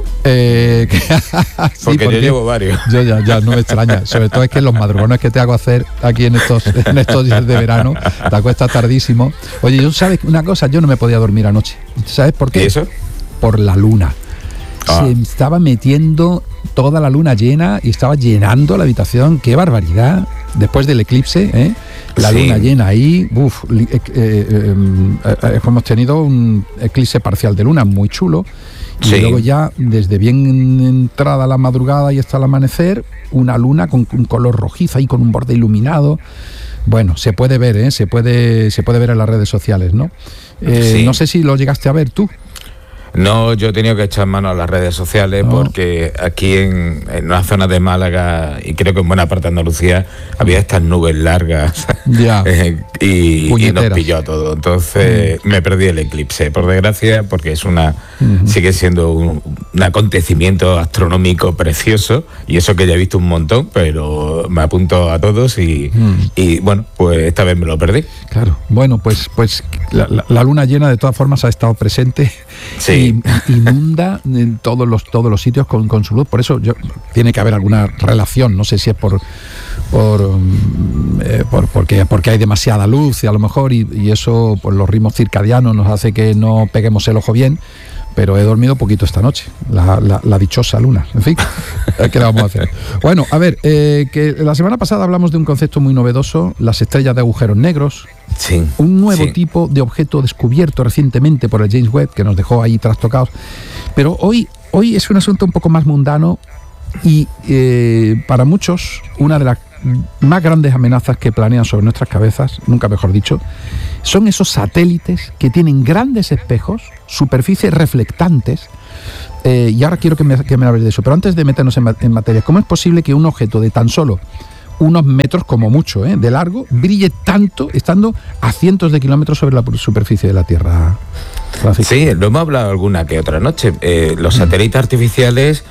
Sí, porque yo llevo varios. Yo ya no me extraña. Sobre todo es que los madrugones que te hago hacer aquí en estos días de verano, te acuestas tardísimo. Oye, yo sabes una cosa, yo no me podía dormir anoche. ¿Sabes por qué? ¿Y eso? Por la luna. Se estaba metiendo toda la luna llena y estaba llenando la habitación. ¡Qué barbaridad! Después del eclipse, la luna llena ahí. Hemos tenido un eclipse parcial de luna muy chulo. Y luego ya, desde bien entrada la madrugada y hasta el amanecer, una luna con un color rojizo ahí, con un borde iluminado. Bueno, se puede ver, se puede ver en las redes sociales, ¿no? No sé si lo llegaste a ver tú. No, yo he tenido que echar mano a las redes sociales porque aquí en una zona de Málaga y creo que en buena parte de Andalucía había estas nubes largas y nos pilló a todo. Entonces me perdí el eclipse, por desgracia, porque es sigue siendo un acontecimiento astronómico precioso, y eso que ya he visto un montón, pero me apunto a todos y bueno, pues esta vez me lo perdí. Claro, bueno, pues la luna llena de todas formas ha estado presente. Sí. Y inunda en todos los sitios con su luz. Por eso tiene que haber alguna relación. No sé si es porque hay demasiada luz y a lo mejor y eso, pues los ritmos circadianos nos hace que no peguemos el ojo bien. Pero he dormido poquito esta noche, la dichosa luna. En fin, ¿qué le vamos a hacer? Bueno, a ver, que la semana pasada hablamos de un concepto muy novedoso, las estrellas de agujeros negros. Sí. Un nuevo tipo de objeto descubierto recientemente por el James Webb, que nos dejó ahí trastocados. Pero hoy es un asunto un poco más mundano y para muchos una de las más grandes amenazas que planean sobre nuestras cabezas, nunca mejor dicho, son esos satélites que tienen grandes espejos, superficies reflectantes, y ahora quiero que me hables de eso, pero antes de meternos en materia, ¿cómo es posible que un objeto de tan solo unos metros como mucho de largo brille tanto estando a cientos de kilómetros sobre la superficie de la Tierra, Francisco? Sí, lo hemos hablado alguna que otra noche. Los satélites artificiales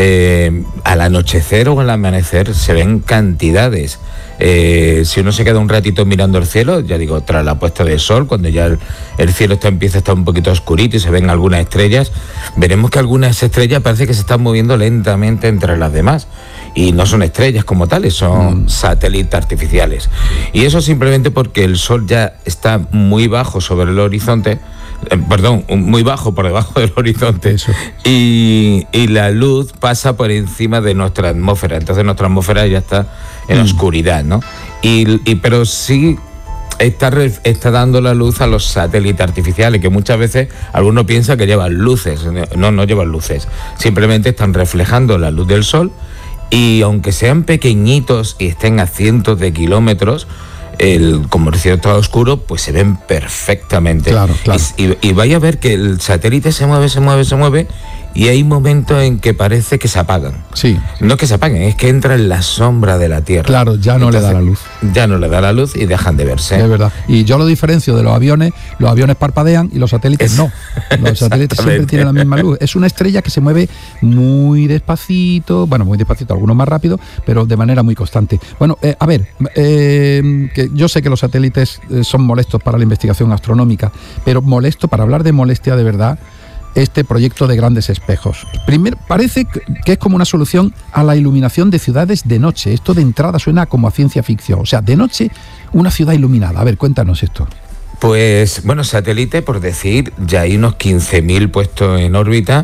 al anochecer o al amanecer se ven cantidades. Si uno se queda un ratito mirando el cielo, ya digo, tras la puesta del sol, cuando ya el cielo empieza a estar un poquito oscurito y se ven algunas estrellas, veremos que algunas estrellas parece que se están moviendo lentamente entre las demás. Y no son estrellas como tales, son satélites artificiales. Y eso simplemente porque el sol ya está muy bajo sobre el horizonte, muy bajo por debajo del horizonte. Y la luz pasa por encima de nuestra atmósfera. Entonces nuestra atmósfera ya está en oscuridad, ¿no? Pero sí está dando la luz a los satélites artificiales, que muchas veces algunos piensan que llevan luces. No llevan luces. Simplemente están reflejando la luz del sol, y aunque sean pequeñitos y estén a cientos de kilómetros, como el cielo está oscuro, pues se ven perfectamente. Claro. Y vaya a ver que el satélite se mueve, y hay momentos en que parece que se apagan. Sí. No es que se apaguen, es que entra en la sombra de la Tierra. Claro, ya no le da la luz. Ya no le da la luz y dejan de verse. Es verdad. Y yo lo diferencio de los aviones parpadean y los satélites no. Los satélites siempre tienen la misma luz. Es una estrella que se mueve muy despacito, algunos más rápido, pero de manera muy constante. Bueno, a ver, que yo sé que los satélites son molestos para la investigación astronómica, pero para hablar de molestia de verdad, este proyecto de grandes espejos. Primero, parece que es como una solución a la iluminación de ciudades de noche. Esto de entrada suena como a ciencia ficción. O sea, de noche, una ciudad iluminada. A ver, cuéntanos esto. Pues, bueno, satélite, por decir, ya hay unos 15.000 puestos en órbita.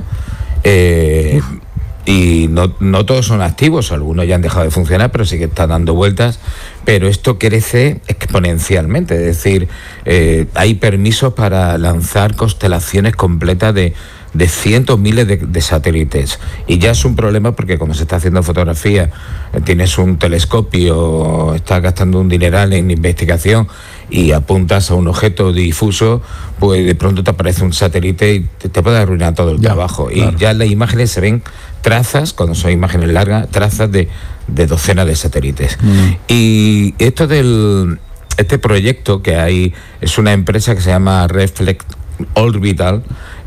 Y no todos son activos, algunos ya han dejado de funcionar, pero sí que están dando vueltas. Pero esto crece exponencialmente, es decir, hay permisos para lanzar constelaciones completas de cientos, miles de satélites. Y ya es un problema porque como se está haciendo fotografía, tienes un telescopio, estás gastando un dineral en investigación y apuntas a un objeto difuso, pues de pronto te aparece un satélite y te puede arruinar todo el trabajo. Claro. Y ya en las imágenes se ven trazas, cuando son imágenes largas, trazas de docenas de satélites. Y esto este proyecto que hay, es una empresa que se llama Reflect Orbital.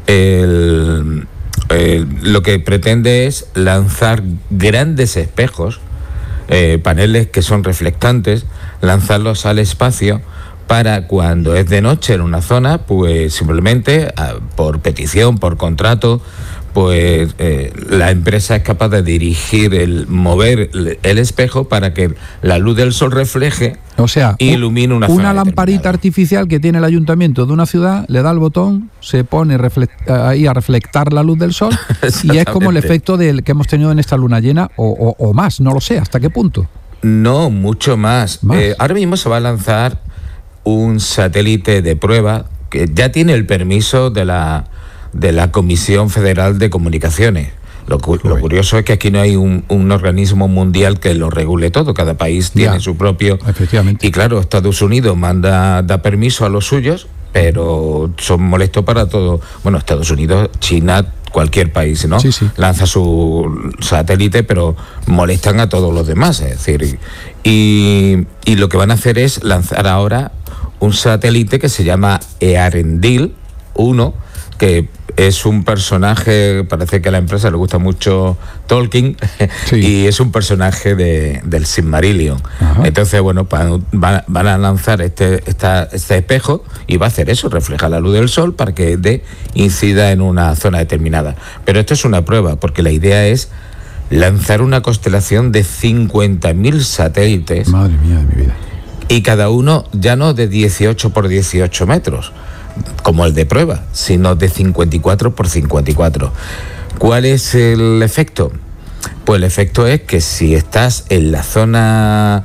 Lo que pretende es lanzar grandes espejos, paneles que son reflectantes, lanzarlos al espacio para cuando es de noche en una zona, pues simplemente por petición, por contrato, pues la empresa es capaz de mover el espejo para que la luz del sol refleje, o sea, y ilumine una zona lamparita artificial que tiene el ayuntamiento de una ciudad, le da el botón, se pone ahí a reflectar la luz del sol y es como el efecto que hemos tenido en esta luna llena o más, no lo sé, ¿hasta qué punto? No, mucho más. Ahora mismo se va a lanzar un satélite de prueba que ya tiene el permiso de la Comisión Federal de Comunicaciones. Lo curioso es que aquí no hay un organismo mundial que lo regule todo. Cada país tiene su propio. Efectivamente. Y claro, Estados Unidos da permiso a los suyos pero son molestos para todo. Bueno, Estados Unidos, China, cualquier país, ¿no? Sí, sí. Lanza su satélite, pero molestan a todos los demás, es decir, y lo que van a hacer es lanzar ahora un satélite que se llama Earendil 1, que es un personaje, parece que a la empresa le gusta mucho Tolkien, y es un personaje del Silmarillion. Entonces, bueno, van a lanzar este espejo y va a hacer eso, refleja la luz del sol para que incida en una zona determinada. Pero esto es una prueba, porque la idea es lanzar una constelación de 50.000 satélites. Madre mía de mi vida. Y cada uno ya no de 18 por 18 metros, como el de prueba, sino de 54 por 54. ¿Cuál es el efecto? Pues el efecto es que si estás en la zona,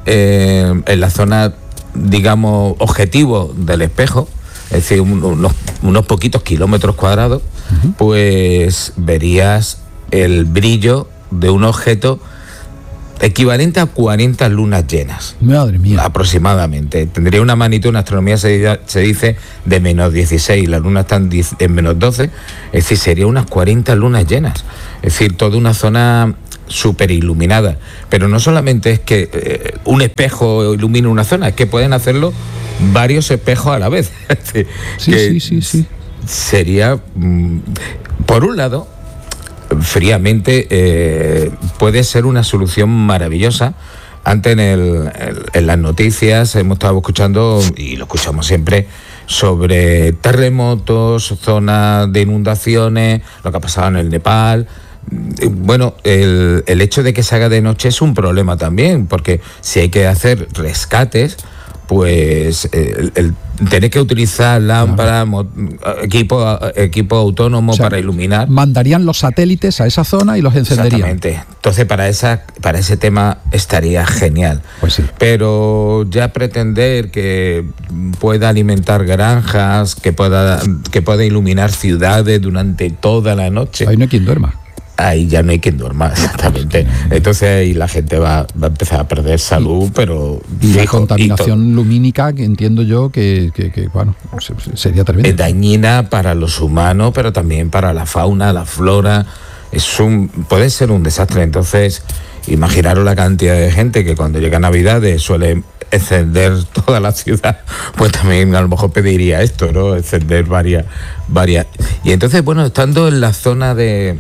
digamos, objetivo del espejo, es decir, unos poquitos kilómetros cuadrados, pues verías el brillo de un objeto equivalente a 40 lunas llenas. Madre mía. Aproximadamente. Tendría una magnitud, en astronomía se dice de -16, las lunas están en -12, es decir, sería unas 40 lunas llenas. Es decir, toda una zona súper iluminada. Pero no solamente es que un espejo ilumine una zona, es que pueden hacerlo varios espejos a la vez. Sí. Sería, por un lado, fríamente, puede ser una solución maravillosa. Antes en las noticias hemos estado escuchando, y lo escuchamos siempre, sobre terremotos, zonas de inundaciones, lo que ha pasado en el Nepal. Bueno, el hecho de que se haga de noche es un problema también, porque si hay que hacer rescates, pues el tener que utilizar lámparas, equipo autónomo para iluminar. Mandarían los satélites a esa zona y los encenderían. Exactamente. Entonces para ese tema estaría genial. Pues sí. Pero ya pretender que pueda alimentar granjas, que pueda iluminar ciudades durante toda la noche. Ahí no hay quien duerma. Ahí ya no hay quien duerma, exactamente. Entonces ahí la gente va a empezar a perder salud, pero... Y la contaminación lumínica, que entiendo yo que bueno, sería tremendo. Es dañina para los humanos, pero también para la fauna, la flora. Puede ser un desastre. Entonces, imaginaros la cantidad de gente que cuando llega Navidades suele encender toda la ciudad, pues también a lo mejor pediría esto, ¿no? Encender varias. Y entonces, bueno, estando en la zona de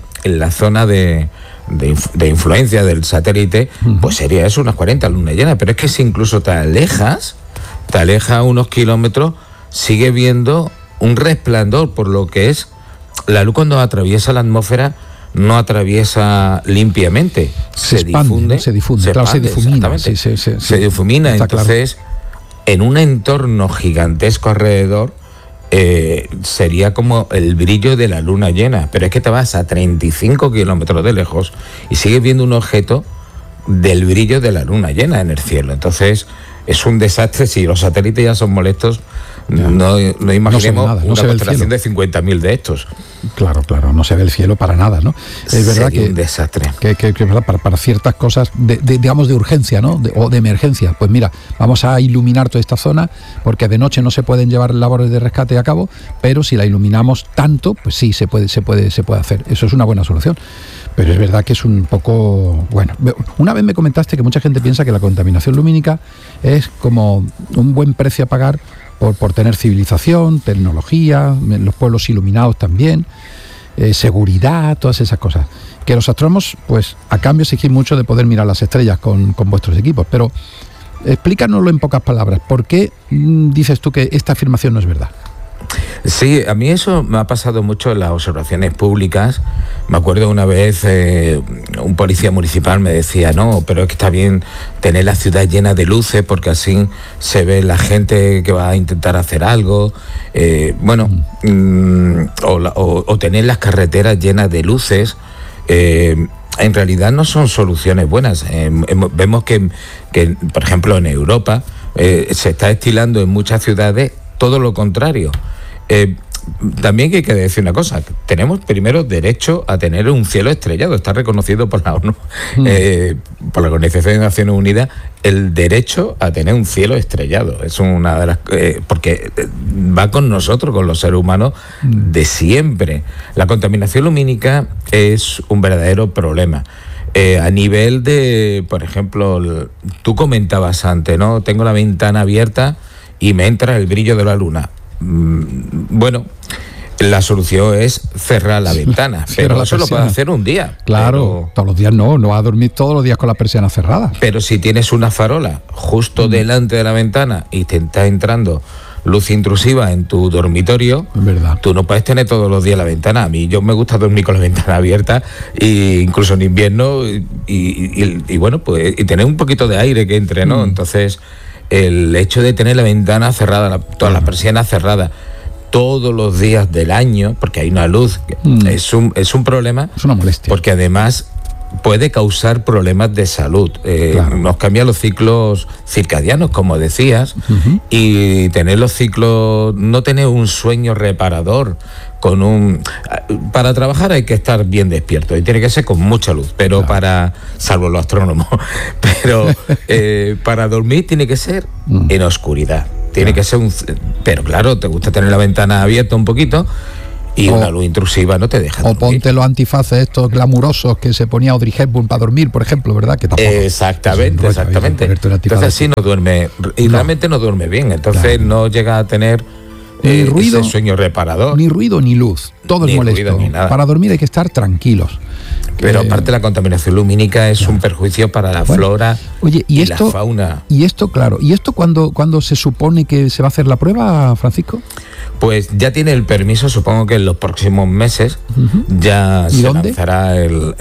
influencia del satélite, pues sería eso, unas 40 lunas llenas. Pero es que si incluso te alejas unos kilómetros, sigue viendo un resplandor, por lo que es la luz cuando atraviesa la atmósfera, no atraviesa limpiamente, se difumina. Se difumina. Entonces, claro, en un entorno gigantesco alrededor, sería como el brillo de la luna llena. Pero es que te vas a 35 kilómetros de lejos y sigues viendo un objeto del brillo de la luna llena en el cielo. Entonces, es un desastre. Si los satélites ya son molestos, no imaginemos una constelación de 50.000 de estos. Claro, no se ve el cielo para nada, ¿no? Es verdad que un desastre. Que para ciertas cosas, digamos, de urgencia, ¿no? O de emergencia. Pues mira, vamos a iluminar toda esta zona, porque de noche no se pueden llevar labores de rescate a cabo, pero si la iluminamos tanto, pues sí, se puede hacer. Eso es una buena solución. Pero es verdad que es un poco... Bueno, una vez me comentaste que mucha gente piensa que la contaminación lumínica es como un buen precio a pagar por tener civilización, tecnología, los pueblos iluminados también, seguridad, todas esas cosas. Que los astrónomos, pues a cambio exigir mucho de poder mirar las estrellas con vuestros equipos. Pero explícanoslo en pocas palabras. ¿Por qué dices tú que esta afirmación no es verdad? Sí, a mí eso me ha pasado mucho en las observaciones públicas. Me acuerdo una vez un policía municipal me decía, no, pero es que está bien tener la ciudad llena de luces porque así se ve la gente que va a intentar hacer algo. O tener las carreteras llenas de luces. En realidad no son soluciones buenas. Vemos que, por ejemplo, en Europa se está estilando en muchas ciudades todo lo contrario. también hay que decir una cosa, tenemos primero derecho a tener un cielo estrellado, está reconocido por la ONU, por la Organización de Naciones Unidas, el derecho a tener un cielo estrellado. Es una de las... porque va con nosotros, con los seres humanos, de siempre. La contaminación lumínica es un verdadero problema. A nivel de, por ejemplo, tú comentabas antes, ¿no? Tengo la ventana abierta y me entra el brillo de la luna. Bueno, la solución es cerrar la ventana, pero eso lo puedes hacer un día. Claro, todos los días no vas a dormir todos los días con las persianas cerradas. Pero si tienes una farola justo delante de la ventana y te está entrando luz intrusiva en tu dormitorio, ¿verdad? Tú no puedes tener todos los días la ventana. A mí me gusta dormir con la ventana abierta, e incluso en invierno, y bueno, pues y tener un poquito de aire que entre, ¿no? Entonces, el hecho de tener la ventana cerrada, todas las persianas cerradas todos los días del año, porque hay una luz, es un problema. Es una molestia. Porque además puede causar problemas de salud. Nos cambian los ciclos circadianos, como decías, y tener los ciclos, no tener un sueño reparador. Para trabajar hay que estar bien despierto y tiene que ser con mucha luz, pero salvo los astrónomos, pero para dormir tiene que ser en oscuridad. Tiene que ser pero claro, te gusta tener la ventana abierta un poquito y una luz intrusiva no te deja dormir. O ponte los antifaces estos glamurosos que se ponía Audrey Hepburn para dormir, por ejemplo, ¿verdad? Que tampoco exactamente. Entonces así no duerme, y realmente no duerme bien, entonces no llega a tener ni ruido, ese sueño reparador. Ni ruido ni luz, todo es molesto. Ruido, ni nada. Para dormir hay que estar tranquilos. Pero aparte la contaminación lumínica es un perjuicio para la flora y la fauna. Y esto, claro, ¿y esto cuándo se supone que se va a hacer la prueba, Francisco? Pues ya tiene el permiso, supongo que en los próximos meses ya se lanzará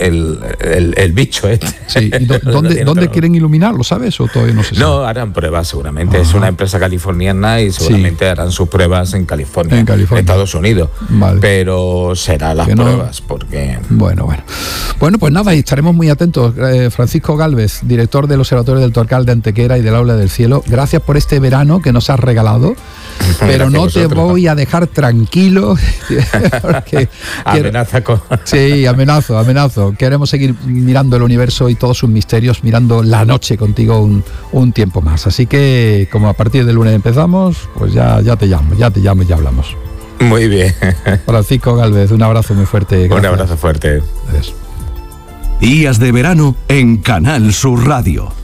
el bicho este. Sí. ¿Y dónde quieren iluminar? ¿Lo sabes o todavía no se sabe? No, harán pruebas seguramente. Es una empresa californiana y seguramente harán sus pruebas en California, en Estados Unidos. Vale. Pero serán las pruebas porque... Bueno, pues nada, y estaremos muy atentos. Francisco Gálvez, director del Observatorio del Torcal de Antequera y del Aula del Cielo, gracias por este verano que nos has regalado, pero no te voy a dejar tranquilo. Amenaza con... Sí, amenazo. Queremos seguir mirando el universo y todos sus misterios, mirando la noche contigo un tiempo más. Así que, como a partir del lunes empezamos, pues ya te llamo y ya hablamos. Muy bien. Francisco Gálvez, un abrazo muy fuerte. Gracias. Un abrazo fuerte. Adiós. Días de verano en Canal Sur Radio.